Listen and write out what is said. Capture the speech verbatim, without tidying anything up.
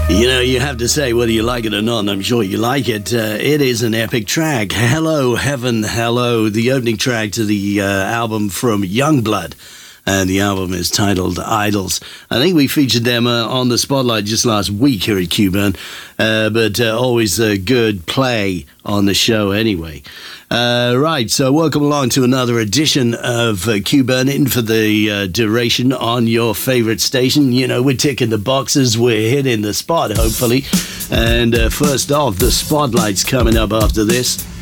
You know, you have to say whether you like it or not, and I'm sure you like it. Uh, it is an epic track. Hello, Heaven, Hello, the opening track to the uh, album from Youngblood. And the album is titled Idols. I think we featured them uh, on the Spotlight just last week here at Q-Burn, uh, but uh, always a good play on the show anyway. Uh, right, so welcome along to another edition of uh, Q-Burn, in for the uh, duration on your favourite station. You know, we're ticking the boxes, we're hitting the spot, hopefully. And uh, first off, the Spotlight's coming up after this.